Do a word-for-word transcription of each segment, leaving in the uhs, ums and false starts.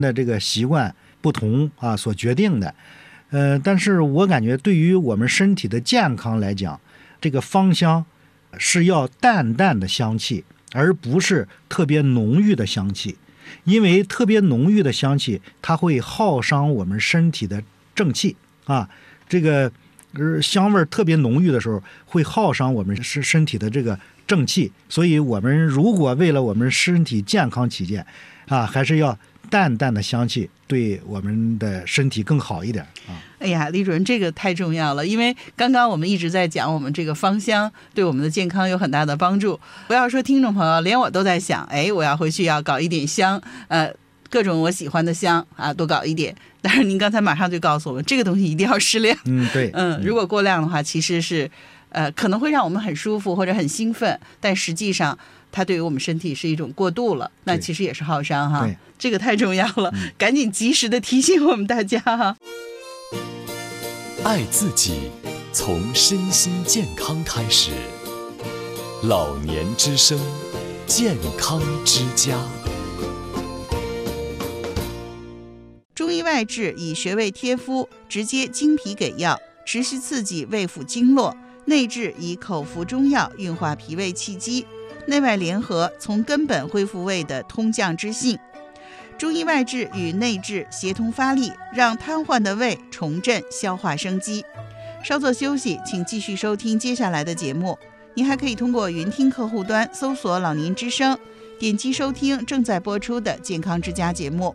的这个习惯不同啊所决定的。呃，但是我感觉对于我们身体的健康来讲，这个芳香是要淡淡的香气，而不是特别浓郁的香气。因为特别浓郁的香气，它会耗伤我们身体的正气啊。这个呃香味特别浓郁的时候，会耗伤我们身身体的这个正气。所以我们如果为了我们身体健康起见啊，还是要淡淡的香气，对我们的身体更好一点啊。 哎呀，李主任，这个太重要了，因为刚刚我们一直在讲我们这个芳香对我们的健康有很大的帮助。不要说听众朋友，连我都在想，哎，我要回去要搞一点香，呃，各种我喜欢的香啊，多搞一点。但是您刚才马上就告诉我们，这个东西一定要适量。 嗯，对， 嗯，如果过量的话，其实是呃可能会让我们很舒服或者很兴奋，但实际上它对于我们身体是一种过度了，那其实也是耗伤哈。这个太重要了，嗯、赶紧及时的提醒我们大家哈。 爱自己，从身心健康开始。老年之声，健康之家。 中医外治以穴位贴敷，直接经皮给药，持续刺激胃腑经络；内治以口服中药运化脾胃气机，内外联合，从根本恢复胃的通降之性。中医外治与内治协同发力，让瘫痪的胃重振消化生机。稍作休息，请继续收听接下来的节目。您还可以通过云听客户端搜索老年之声，点击收听正在播出的健康之家节目。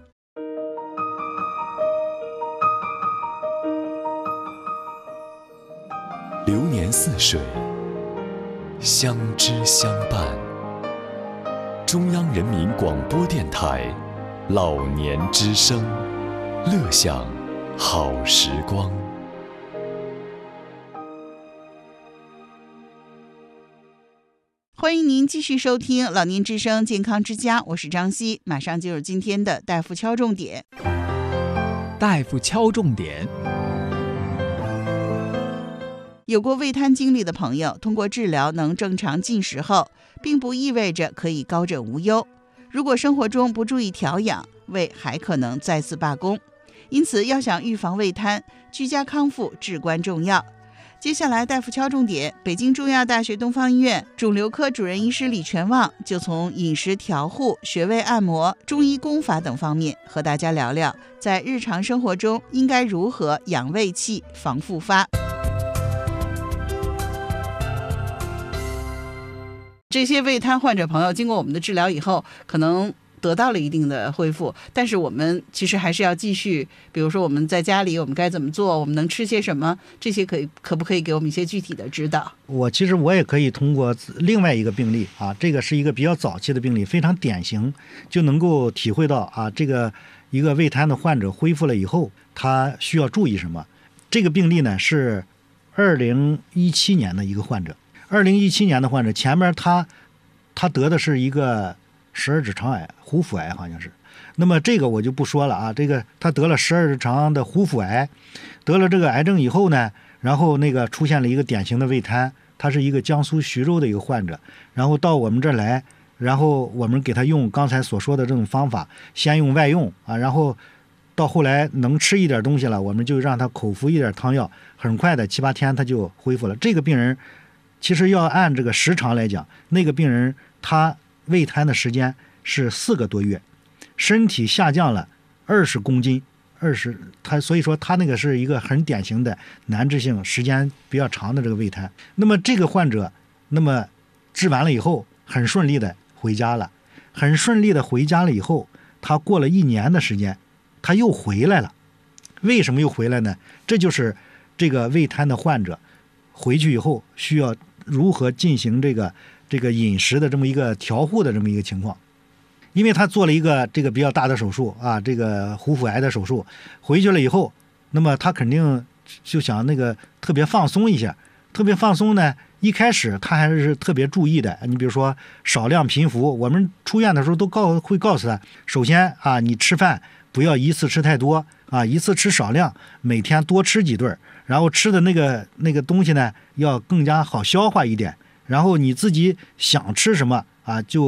流年似水，相知相伴。中央人民广播电台老年之声，乐享好时光。 欢迎您继续收听老年之声健康之家，我是张希，马上进入今天的大夫敲重点。 大夫敲重点。 有过胃瘫经历的朋友，通过治疗能正常进食后，并不意味着可以高枕无忧。如果生活中不注意调养，胃还可能再次罢工。因此，要想预防胃瘫，居家康复至关重要。接下来大夫敲重点，北京中药大学东方医院肿瘤科主任医师李全旺就从饮食调护、穴位按摩、中医功法等方面和大家聊聊，在日常生活中应该如何养胃气、防复发。这些胃瘫患者朋友经过我们的治疗以后，可能得到了一定的恢复，但是我们其实还是要继续，比如说我们在家里我们该怎么做，我们能吃些什么，这些可以可不可以给我们一些具体的指导？ 我其实我也可以通过另外一个病例啊，这个是一个比较早期的病例，非常典型，就能够体会到啊，这个一个胃瘫的患者恢复了以后，他需要注意什么。这个病例呢是二零一七年的一个患者，二零一七年的患者，前面他他得的是一个十二指肠癌、壶腹癌好像是。那么这个我就不说了啊，这个他得了十二指肠的壶腹癌，得了这个癌症以后呢，然后那个出现了一个典型的胃瘫，他是一个江苏徐州的一个患者，然后到我们这儿来，然后我们给他用刚才所说的这种方法，先用外用啊，然后到后来能吃一点东西了，我们就让他口服一点汤药，很快的七八天他就恢复了。这个病人其实要按这个时长来讲，那个病人他胃瘫的时间是四个多月，身体下降了二十公斤，二十他所以说他那个是一个很典型的难治性时间比较长的这个胃瘫。那么这个患者，那么治完了以后很顺利的回家了，很顺利的回家了以后，他过了一年的时间，他又回来了。为什么又回来呢？这就是这个胃瘫的患者回去以后需要如何进行这个这个饮食的这么一个调护的这么一个情况。因为他做了一个这个比较大的手术啊，这个壶腹癌的手术，回去了以后，那么他肯定就想那个特别放松一下，特别放松呢，一开始他还是特别注意的。你比如说少量频服，我们出院的时候都告会告诉他，首先啊，你吃饭不要一次吃太多啊，一次吃少量，每天多吃几顿，然后吃的那个那个东西呢，要更加好消化一点。然后你自己想吃什么啊，就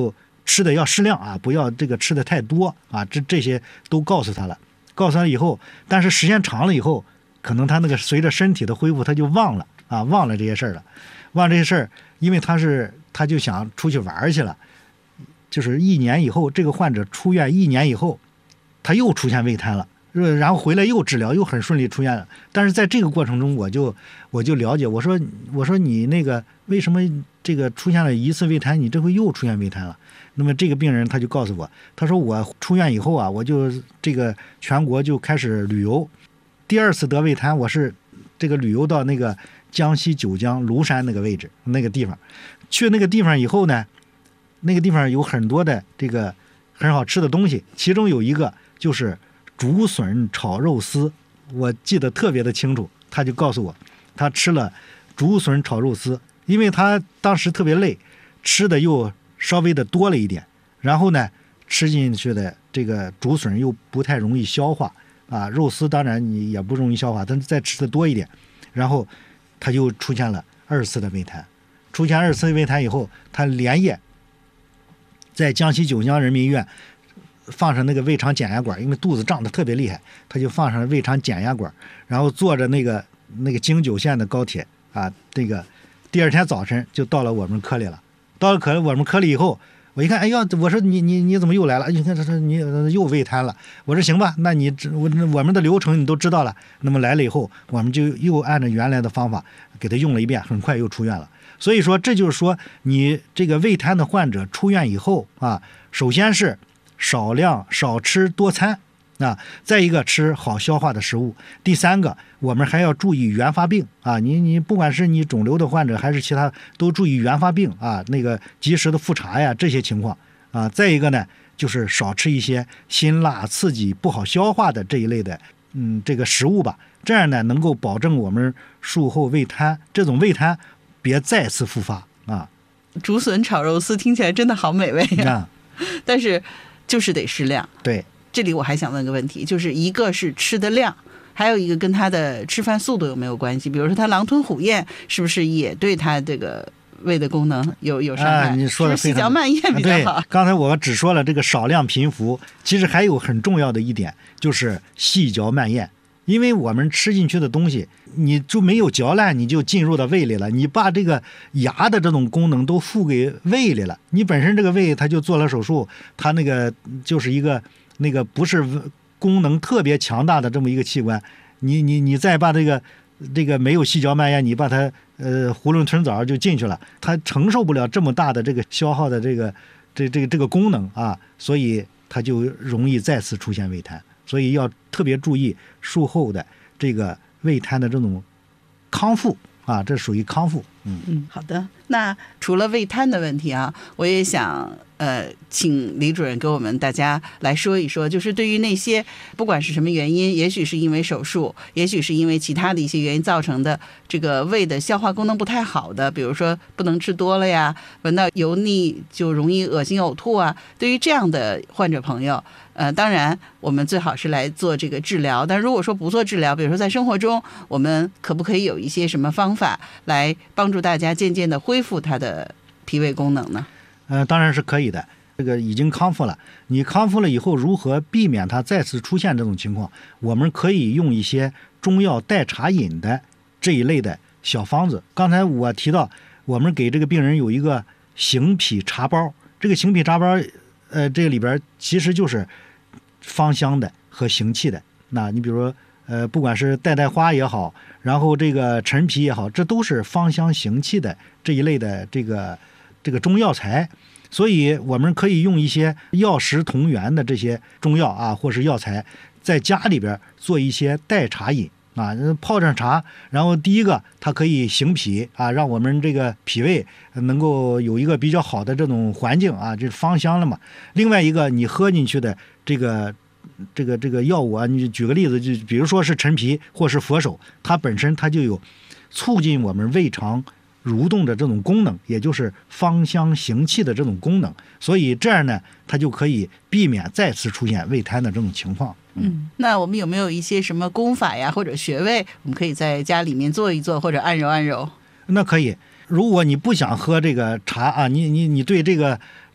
吃的要适量啊，不要这个吃的太多啊，这这些都告诉他了。告诉他以后，但是时间长了以后，可能他那个随着身体的恢复，他就忘了啊，忘了这些事儿了，忘这些事儿，因为他是他就想出去玩去了。就是一年以后，这个患者出院一年以后，他又出现胃瘫了，然后回来又治疗，又很顺利出院了。但是在这个过程中，我就我就了解，我说我说你那个为什么这个出现了一次胃瘫，你这回又出现胃瘫了？那么这个病人他就告诉我，他说我出院以后啊，我就这个全国就开始旅游。第二次得胃瘫，我是这个旅游到那个江西九江庐山那个位置那个地方，去那个地方以后呢，那个地方有很多的这个很好吃的东西，其中有一个就是竹笋炒肉丝，我记得特别的清楚。他就告诉我，他吃了竹笋炒肉丝，因为他当时特别累，吃的又稍微的多了一点，然后呢，吃进去的这个竹笋又不太容易消化啊，肉丝当然你也不容易消化，但是再吃的多一点，然后他就出现了二次的胃瘫。出现二次胃瘫以后，他连夜在江西九江人民医院放上那个胃肠减压管，因为肚子胀得特别厉害，他就放上胃肠减压管，然后坐着那个那个京九线的高铁啊，这个第二天早晨就到了我们科里了。到了科我们科里以后，我一看，哎呀，我说你你你怎么又来了？你看这这你又胃瘫了。我说行吧，那你我我们的流程你都知道了。那么来了以后，我们就又按照原来的方法给他用了一遍，很快又出院了。所以说，这就是说，你这个胃瘫的患者出院以后啊，首先是少量少吃多餐啊，再一个吃好消化的食物。第三个，我们还要注意原发病啊，你你不管是你肿瘤的患者还是其他，都注意原发病啊，那个及时的复查呀，这些情况啊。再一个呢，就是少吃一些辛辣刺激不好消化的这一类的嗯这个食物吧，这样呢能够保证我们术后胃瘫这种胃瘫别再次复发啊。 竹笋炒肉丝听起来真的好美味呀、 啊， 但是就是得适量。 对， 这里我还想问个问题，就是一个是吃的量，还有一个跟他的吃饭速度有没有关系？比如说他狼吞虎咽，是不是也对他这个胃的功能有有伤害？ 啊，你说的非常细嚼慢咽比较好。 对，刚才我只说了这个少量频服，其实还有很重要的一点就是细嚼慢咽。因为我们吃进去的东西，你就没有嚼烂，你就进入到胃里了，你把这个牙的这种功能都付给胃里了。你本身这个胃它就做了手术，它那个就是一个那个不是功能特别强大的这么一个器官，你你你再把这个这个没有细嚼慢咽，你把它呃囫囵吞枣就进去了，它承受不了这么大的这个消耗的这个这这个这个功能啊，所以它就容易再次出现胃瘫。所以要特别注意术后的这个胃瘫的这种康复啊，这属于康复。嗯嗯，好的。那除了胃瘫的问题啊，我也想呃，请李主任给我们大家来说一说，就是对于那些不管是什么原因，也许是因为手术，也许是因为其他的一些原因造成的这个胃的消化功能不太好的，比如说不能吃多了呀，闻到油腻就容易恶心呕吐啊，对于这样的患者朋友，呃，当然我们最好是来做这个治疗，但如果说不做治疗，比如说在生活中，我们可不可以有一些什么方法来帮助大家渐渐的恢复他的脾胃功能呢？ 呃，当然是可以的。这个已经康复了，你康复了以后，如何避免它再次出现这种情况？我们可以用一些中药代茶饮的这一类的小方子。刚才我提到，我们给这个病人有一个行脾茶包，这个行脾茶包，呃，这里边其实就是芳香的和行气的。那你比如说，呃，不管是带带花也好，然后这个陈皮也好，这都是芳香行气的这一类的这个这个中药材。所以我们可以用一些药食同源的这些中药啊，或是药材，在家里边做一些代茶饮啊，泡上茶，然后第一个它可以行脾啊，让我们这个脾胃能够有一个比较好的这种环境啊，这芳香了嘛。另外一个，你喝进去的这个这个这个药物啊，你举个例子，就比如说是陈皮或是佛手，它本身它就有促进我们胃肠蠕动的这种功能，也就是芳香行气的这种功能，所以这样呢，它就可以避免再次出现胃瘫的这种情况。 嗯，那我们有没有一些什么功法呀，或者穴位，我们可以在家里面做一做，或者按揉按揉？ 那可以，如果你不想喝这个茶啊，你你你对这个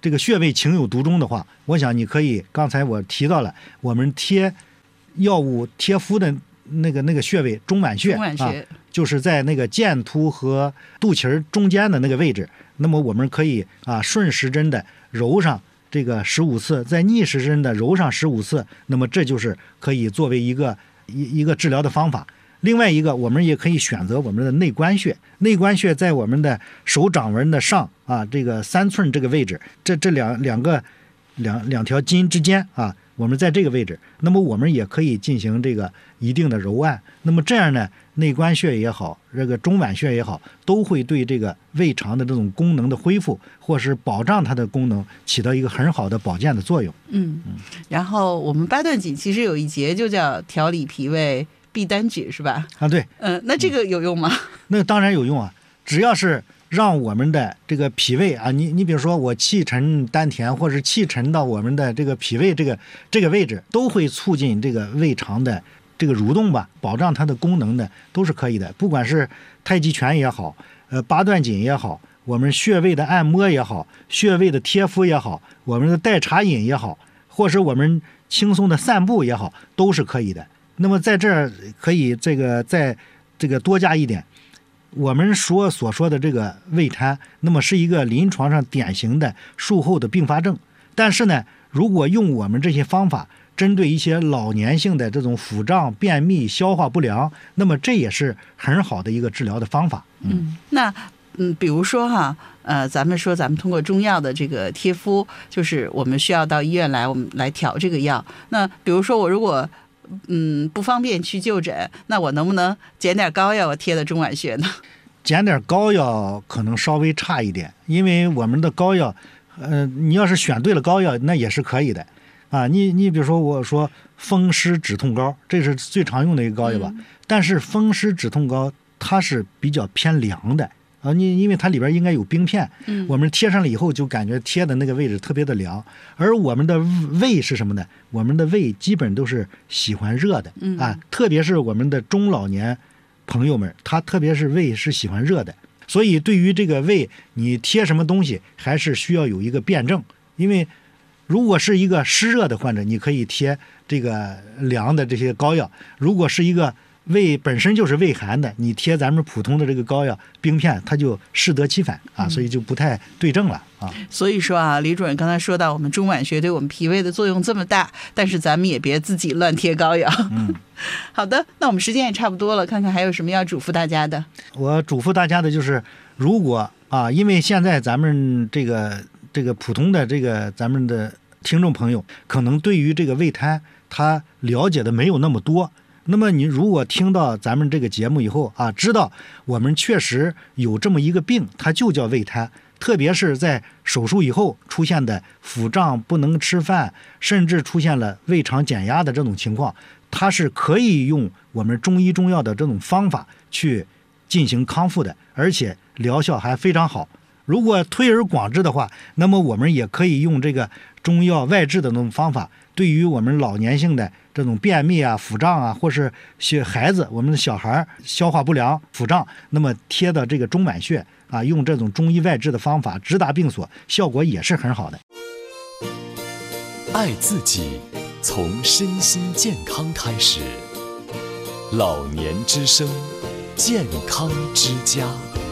这个穴位情有独钟的话，我想你可以，刚才我提到了，我们贴药物贴敷的那个那个穴位中脘穴， 中脘穴啊，就是在那个剑突和肚脐儿中间的那个位置。那么我们可以啊顺时针的揉上这个十五次，再逆时针的揉上十五次。那么这就是可以作为一个一一个治疗的方法。另外一个，我们也可以选择我们的内关穴。内关穴在我们的手掌纹的上啊，这个三寸这个位置，这这两两个两两条筋之间啊，我们在这个位置，那么我们也可以进行这个一定的揉按。那么这样呢，内关穴也好，这个中脘穴也好，都会对这个胃肠的这种功能的恢复，或是保障它的功能，起到一个很好的保健的作用。 嗯，然后我们八段锦其实有一节就叫调理脾胃必单举，是吧？ 啊，对。 嗯、呃，那这个有用吗？ 那当然有用啊，只要是让我们的这个脾胃啊，你你比如说我气沉丹田，或者气沉到我们的这个脾胃这个这个位置，都会促进这个胃肠的这个蠕动吧，保障它的功能的，都是可以的。不管是太极拳也好，呃八段锦也好，我们穴位的按摩也好，穴位的贴敷也好，我们的代茶饮也好，或是我们轻松的散步也好，都是可以的。那么在这儿可以这个再这个多加一点，我们说所说的这个胃瘫，那么是一个临床上典型的术后的并发症。但是呢，如果用我们这些方法针对一些老年性的这种腹胀、便秘、消化不良，那么这也是很好的一个治疗的方法。 嗯，嗯那嗯，比如说哈，呃，咱们说咱们通过中药的这个贴敷，就是我们需要到医院来，我们来调这个药。那比如说我如果嗯不方便去就诊，那我能不能捡点膏药我贴到中脘穴呢？ 捡点膏药可能稍微差一点，因为我们的膏药，呃，你要是选对了膏药，那也是可以的。啊，你你比如说我说风湿止痛膏，这是最常用的一个膏药吧。嗯、但是风湿止痛膏它是比较偏凉的啊，你因为它里边应该有冰片，嗯、我们贴上了以后就感觉贴的那个位置特别的凉。而我们的胃是什么呢？我们的胃基本都是喜欢热的、嗯、啊，特别是我们的中老年朋友们，他特别是胃是喜欢热的。所以对于这个胃，你贴什么东西还是需要有一个辩证，因为如果是一个湿热的患者，你可以贴这个凉的这些膏药；如果是一个胃本身就是胃寒的，你贴咱们普通的这个膏药冰片，它就适得其反啊，所以就不太对症了啊。 所以说啊，李主任刚才说到我们中脘穴对我们脾胃的作用这么大，但是咱们也别自己乱贴膏药。嗯，好的，那我们时间也差不多了，看看还有什么要嘱咐大家的。 我嘱咐大家的就是，如果啊，因为现在咱们这个这个普通的这个咱们的听众朋友可能对于这个胃瘫他了解的没有那么多，那么你如果听到咱们这个节目以后啊，知道我们确实有这么一个病，它就叫胃瘫，特别是在手术以后出现的腹胀、不能吃饭，甚至出现了胃肠减压的这种情况，它是可以用我们中医中药的这种方法去进行康复的，而且疗效还非常好。如果推而广之的话，那么我们也可以用这个中药外治的那种方法，对于我们老年性的这种便秘啊、腹胀啊，或是小孩子、我们的小孩消化不良、腹胀，那么贴到这个中脘穴啊，用这种中医外治的方法直达病所，效果也是很好的。 爱自己，从身心健康开始。老年之声，健康之家。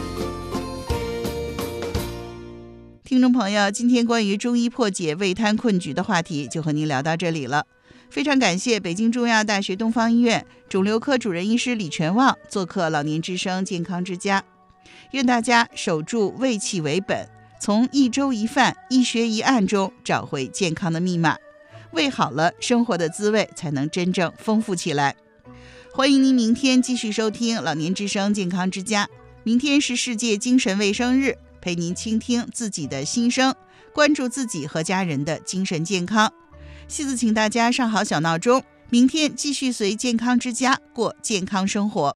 听众朋友，今天关于中医破解胃瘫困局的话题就和您聊到这里了。非常感谢北京中亚大学东方医院肿瘤科主任医师李全旺做客老年之声健康之家。愿大家守住胃气为本，从一粥一饭、一学一案中找回健康的密码。胃好了，生活的滋味才能真正丰富起来。欢迎您明天继续收听老年之声健康之家。明天是世界精神卫生日，陪您倾听自己的心声，关注自己和家人的精神健康。戏子请大家上好小闹钟，明天继续随健康之家过健康生活。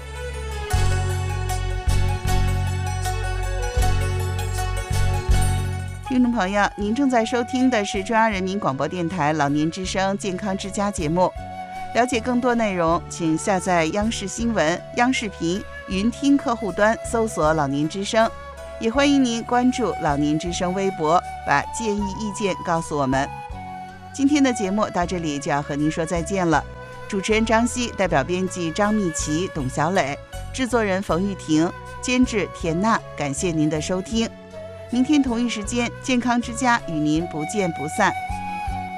听众朋友，您正在收听的是中央人民广播电台老年之声健康之家节目。了解更多内容，请下载央视新闻、央视频云听客户端，搜索老年之声。 也欢迎您关注老年之声微博，把建议意见告诉我们。今天的节目到这里就要和您说再见了。主持人张希，代表编辑张蜜琪、董小磊，制作人冯玉婷，监制田娜，感谢您的收听。明天同一时间，健康之家与您不见不散。